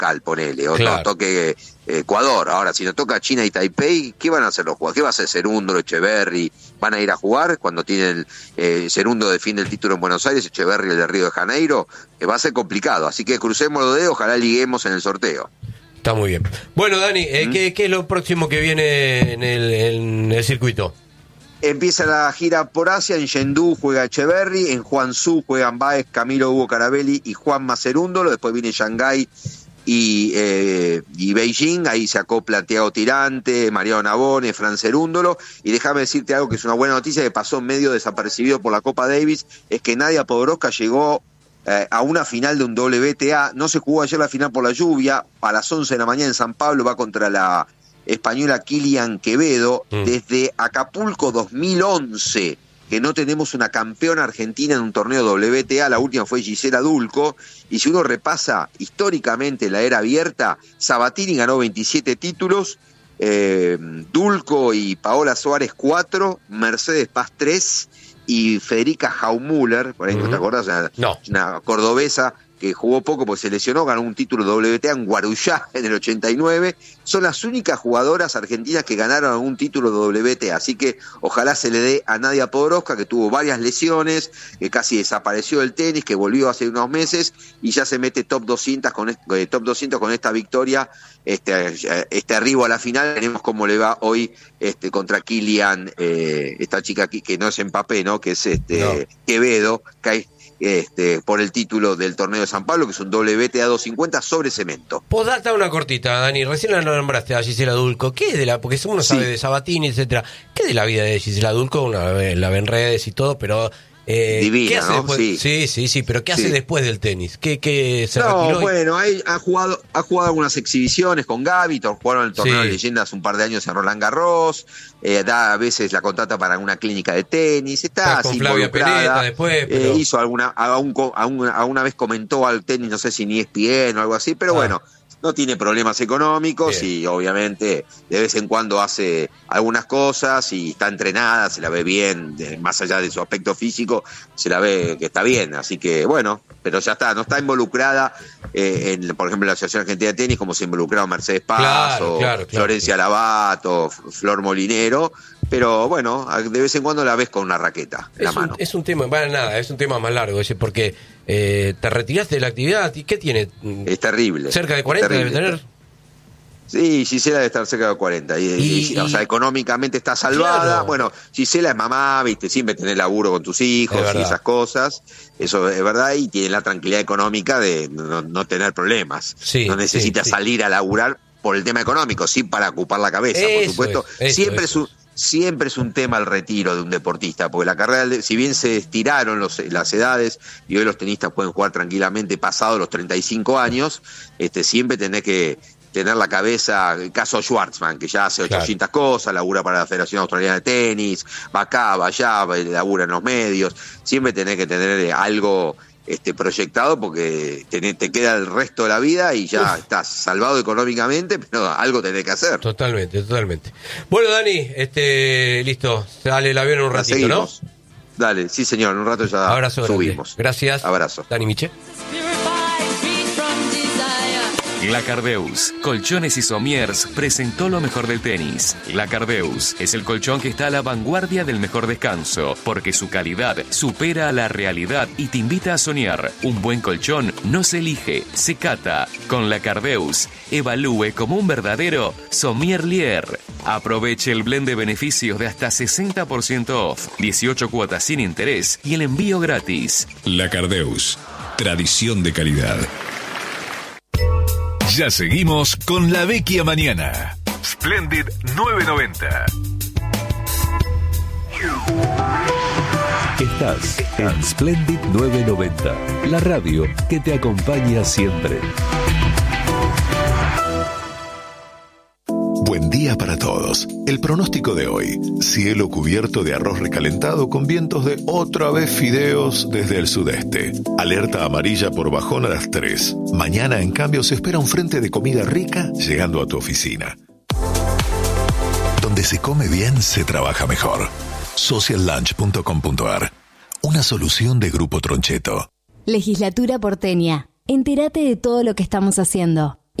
local, ponele, o claro. no toque Ecuador. Ahora, si nos toca China y Taipei, ¿qué van a hacer los jugadores? ¿Qué va a hacer Cerúndolo, Echeverri? ¿Van a ir a jugar cuando tienen Cerúndolo defiende el título en Buenos Aires, Echeverri el de Río de Janeiro? Va a ser complicado, así que crucemos los dedos, ojalá liguemos en el sorteo. Está muy bien. Bueno, Dani, ¿qué es lo próximo que viene en el circuito? Empieza la gira por Asia, en Chengdu juega Echeverri, en Guangzhou juegan Báez, Camilo Hugo Carabelli y Juan Cerúndolo, después viene Shanghái y Beijing, ahí se acopla Thiago Tirante, Mariano Navone, Fran Cerúndolo, y déjame decirte algo que es una buena noticia que pasó medio desapercibido por la Copa Davis, es que Nadia Podoroska llegó a una final de un WTA, no se jugó ayer la final por la lluvia, a las 11 de la mañana en San Pablo va contra la española Kilian Quevedo. Desde Acapulco 2011 que no tenemos una campeona argentina en un torneo WTA, la última fue Gisela Dulco, y si uno repasa históricamente la era abierta, Sabatini ganó 27 títulos, Dulco y Paola Suárez 4, Mercedes Paz 3, y Federica Haumüller, por ahí no te acordás, una cordobesa que jugó poco porque se lesionó, ganó un título WTA en Guarujá en el 89, son las únicas jugadoras argentinas que ganaron un título WTA, así que ojalá se le dé a Nadia Podoroska, que tuvo varias lesiones, que casi desapareció del tenis, que volvió hace unos meses, y ya se mete top 200 con esta victoria, este arribo a la final. Veremos cómo le va hoy contra Kilian, esta chica aquí, que no es Mbappé, ¿no? Que es Quevedo, que por el título del torneo de San Pablo, que es un WTA 250 sobre cemento. Postdata una cortita, Dani, recién la nombraste a Gisela Dulco. ¿Qué es de porque uno sabe de Sabatini, etcétera? ¿Qué es de la vida de Gisela Dulco? Uno la ve en redes y todo, pero divina, ¿qué hace ¿no? después? Sí, pero ¿qué hace después del tenis? ¿Qué se retiró? Bueno, ha jugado algunas exhibiciones con Gavitor, jugaron el torneo de leyendas un par de años en Roland Garros, da a veces la contrata para una clínica de tenis, está así con Flavia Peneta después, pero... hizo alguna vez comentó al tenis, no sé si ni ESPN o algo así, pero bueno, no tiene problemas económicos. Bien. Y obviamente de vez en cuando hace algunas cosas y está entrenada, se la ve bien, más allá de su aspecto físico, se la ve que está bien, así que bueno, pero ya está, no está involucrada por ejemplo, en la Asociación Argentina de Tenis, como se involucraba Mercedes Paz, Florencia Labat o Flor Molinero, pero bueno, de vez en cuando la ves con una raqueta en la mano. Es un tema, es un tema más largo ese, porque te retiraste de la actividad. ¿Qué tiene? Es terrible. ¿Cerca de 40 debe tener? Sí, Gisela debe estar cerca de 40. O sea, económicamente está salvada. Claro. Bueno, Gisela es mamá, viste, siempre tenés laburo con tus hijos y esas cosas. Eso es verdad, y tiene la tranquilidad económica de no tener problemas. Sí, no necesita salir a laburar por el tema económico, sí, para ocupar la cabeza, por supuesto. Siempre es un tema el retiro de un deportista, porque la carrera, si bien se estiraron las edades y hoy los tenistas pueden jugar tranquilamente pasados los 35 años, siempre tenés que tener la cabeza, el caso Schwartzman, que ya hace 800 cosas, labura para la Federación Australiana de Tenis, va acá, va allá, labura en los medios, siempre tenés que tener algo proyectado, porque te queda el resto de la vida y ya estás salvado económicamente, pero algo tenés que hacer. Totalmente. Bueno, Dani, listo, sale el avión en un ratito, ¿no? Dale, sí señor, en un rato ya abrazo subimos. Grande. Gracias. Abrazo. Dani Miche. La Cardeus, Colchones y Somiers presentó lo mejor del tenis. La Cardeus es el colchón que está a la vanguardia del mejor descanso, porque su calidad supera a la realidad y te invita a soñar. Un buen colchón no se elige, se cata. Con La Cardeus, evalúe como un verdadero sommelier. Aproveche el blend de beneficios de hasta 60% off, 18 cuotas sin interés y el envío gratis. La Cardeus, tradición de calidad. Ya seguimos con La Vecchia Mañana. Splendid 990. Estás en Splendid 990, la radio que te acompaña siempre. Buen día para todos. El pronóstico de hoy: cielo cubierto de arroz recalentado con vientos de otra vez fideos desde el sudeste. Alerta amarilla por bajón a las 3. Mañana, en cambio, se espera un frente de comida rica llegando a tu oficina. Donde se come bien, se trabaja mejor. Sociallunch.com.ar. Una solución de Grupo Troncheto. Legislatura porteña. Entérate de todo lo que estamos haciendo.